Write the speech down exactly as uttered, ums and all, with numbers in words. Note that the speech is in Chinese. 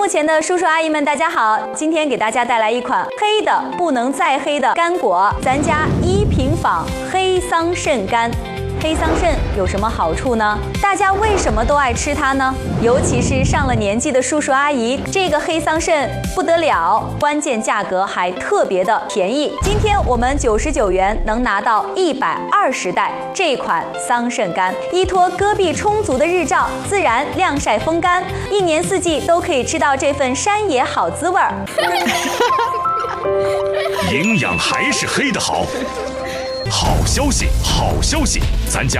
幕前的叔叔阿姨们，大家好！今天给大家带来一款黑的不能再黑的干果，咱家一平坊黑桑葚干。黑桑葚有什么好处呢？大家为什么都爱吃它呢？尤其是上了年纪的叔叔阿姨，这个黑桑葚不得了，关键价格还特别的便宜。今天我们九十九元能拿到一百二十袋这款桑葚干，依托戈壁充足的日照，自然晾晒风干，一年四季都可以吃到这份山野好滋味儿。 营养还是黑的好。好消息，好消息！咱家